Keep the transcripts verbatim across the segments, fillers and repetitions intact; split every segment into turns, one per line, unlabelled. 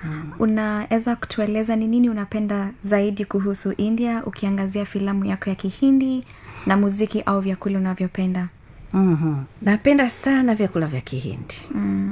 Mm. Unaweza kutueleza ni nini unapenda zaidi kuhusu India ukiangazia filamu yako ya Kihindi na muziki au vyakula unavyopenda?
Mhm. Napenda sana vyakula vya Kihindi. Mm.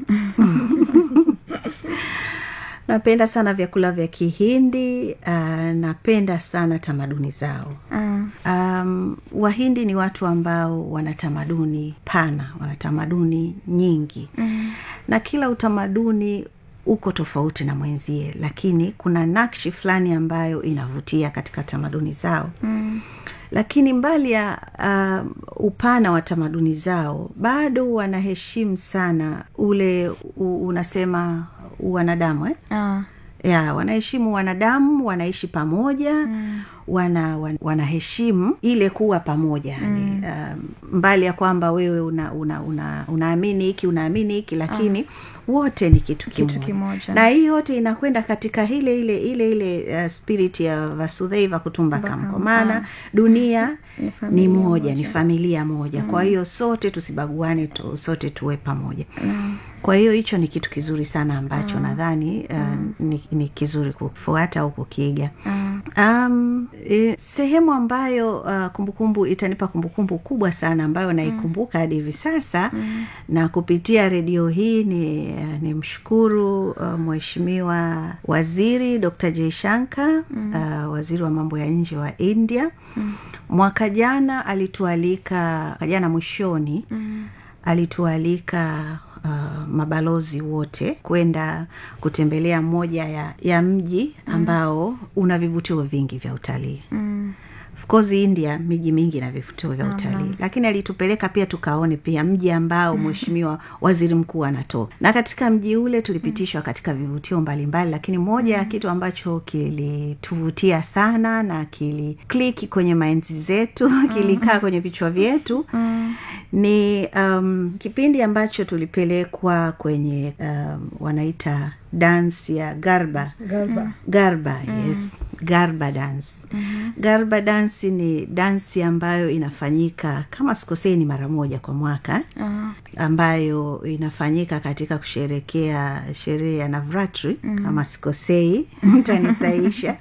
Napenda sana vyakula vya Kihindi, uh, napenda sana tamaduni zao. Mm. Um, Wahindi ni watu ambao wana tamaduni pana, wana tamaduni nyingi. Mm. Na kila utamaduni uko tofauti na mwenzie, lakini kuna nakshi fulani ambayo inavutia katika tamaduni zao. Mm. Lakini mbali ya uh, upana wa tamaduni zao, bado wanaheshimu sana ule u, unasema wanadamu eh? Uh. Ya, wanaheshimu wanadamu, wanaishi pamoja. Mm. wana, wana wanaheshimu ile kuwa pamoja. Mm. Uh, mbali ya kwamba wewe una una una unaamini hiki unaamini hiki, lakini uh. wote ni kitu kimoja. Kitu kimoja. Na hii yote inakwenda katika ile ile ile ile uh, spirit ya Vasudhaiva Kutumbakam, kwa maana uh. dunia ni moja, moja, ni familia moja. Mm. Kwa hiyo sote tusibaguane, tu, sote tuwe pamoja. Mm. Kwa hiyo hicho ni kitu kizuri sana ambacho mm. nadhani uh, mm. ni, ni kizuri kufuata au kukiiga. Mm. Um, e, sehemu ambayo uh, kumbukumbu itanipa kumbukumbu kubwa sana ambayo naikumbuka hadi hivi sasa. Mm. Na kupitia redio hii ni uh, ni mshukuru uh, mheshimiwa waziri Doctor Jaishankar. Mm. uh, waziri wa mambo ya nje wa India. Mm. Mwaka jana alitualika, jana mwishoni. Mm. alitualika Uh, mabalozi wote kwenda kutembelea moja ya, ya mji ambao mm. una vivutio vingi vya utalii. Mm. Of course India miji mingi na vivutio vya utalii. Mm. Lakini alitupeleka pia tukaone pia mji ambao mheshimiwa waziri mkuu anatoka. Na katika mji ule tulipitishwa katika vivutio mbalimbali, lakini moja ya mm. kitu ambacho kilituvutia sana na kili click kwenye mindsi zetu, kilikaa kwenye vichwa vyetu. Mm. Ni um, kipindi ambacho tulipelekwa kwenye um, wanaita dance ya Garba.
Garba.
Garba, yes. Mm. Garba dance. Mm-hmm. Garba dance ni dance ambayo inafanyika kama sikosei ni mara moja kwa mwaka. Uh-huh. Ambayo inafanyika katika kusherekea sherehe ya Navratri. Mm-hmm. Kama sikosei mtanisaisha.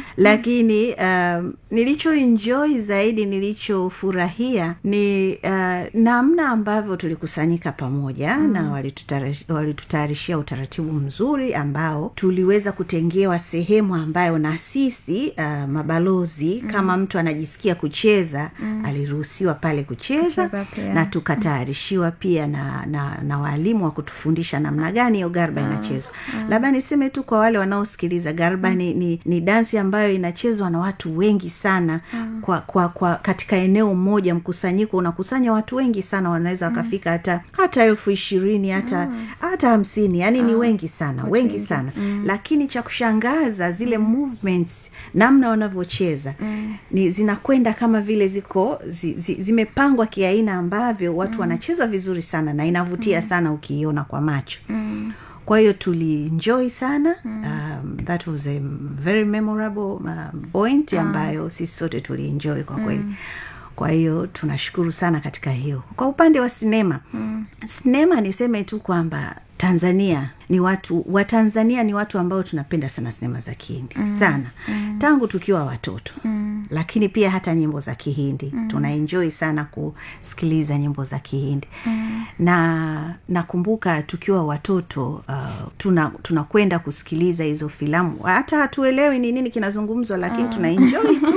Lakini um, nilicho enjoy zaidi, nilicho furahia ni uh, namna ambavyo tulikusanyika pamoja. Mm. Na walitutayarishia utaratibu mzuri ambao tuliweza kutengewa sehemu ambayo na sisi uh, mabalozi. Mm. Kama mtu anajisikia kucheza. Mm. aliruhusiwa pale kucheza, kucheza na tukatayarishiwa pia na, na, na walimu wa kutufundisha namna gani hiyo Garba. Mm. inachezwa. Mm. Labda niseme tu kwa wale wanaosikiliza, Garba. Mm. ni, ni, ni dansi ambayo inachezwa na watu wengi sana. Mm. kwa, kwa, kwa katika eneo moja, mkusanyiko unakusanya watu wengi sana, wanaweza wakafika hata hata elfu ishirini hata mm. hata hamsini, yani mm. ni wengi sana, watu wengi sana. Mm. Lakini cha kushangaza zile mm. movements, namna wanavyocheza. Mm. ni zinakwenda kama vile ziko zi, zi, zimepangwa kiaina ambavyo watu mm. wanacheza vizuri sana na inavutia mm. sana ukiiona kwa macho. Mm. Kwa hiyo tulienjoy sana. Mm. Um, that was a very memorable um, point ah. ambayo sisi sote tulienjoy kwa kweli. Mm. Kwa hiyo tunashukuru sana katika hiyo. Kwa upande wa sinema, mm. sinema niseme tu kwamba Tanzania ni watu wa Tanzania ni watu ambao tunapenda sana sinema za Kihindi. Mm. sana. Mm. Tangu tukiwa watoto. Mm. Lakini pia hata nyimbo za Kihindi. Mm. Tunaenjoy sana kusikiliza nyimbo za Kihindi. Mm. Na nakumbuka tukiwa watoto uh, tuna tunakwenda kusikiliza hizo filamu. Hata hatuelewi ni nini kinazungumzwa, lakini uh. tunaenjoy tu.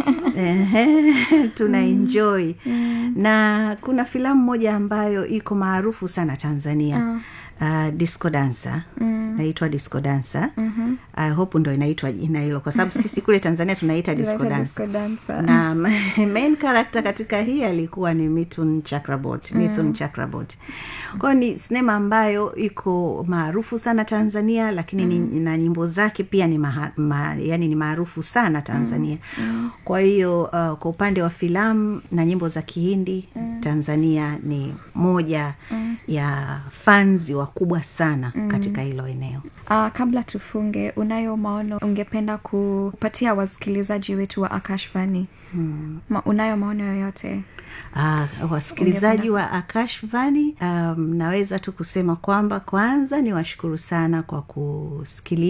tunaenjoy. Mm. Na kuna filamu moja ambayo iko maarufu sana Tanzania. Uh. Uh, Disco Dancer. Mm. Naitwa Disco Dancer. Mm-hmm. I hope ndo inaitwa jina hilo kwa sababu sisi kule Tanzania tunaita Disco Dancer. Dancer. Na main character katika hii alikuwa ni Mithun Chakraborty. Mm. Mithun Chakraborty. Kwa ni sinema ambayo iko maarufu sana Tanzania, lakini mm. ni, na nyimbo zake pia ni maha, ma, yani ni maarufu sana Tanzania. Mm. Kwa hiyo uh, kwa upande wa filamu na nyimbo za Kihindi, mm. Tanzania ni moja mm. ya fans wa kubwa sana mm. katika hilo eneo.
Uh, kabla tufunge, unayo maono ungependa kupatia wasikilizaji wetu wa Akashvani? Hmm. Ma, unayo maono yoyote?
Uh, wasikilizaji wa Akashvani, um, naweza tu kusema kwamba kwanza ni washukuru sana kwa kusikiliza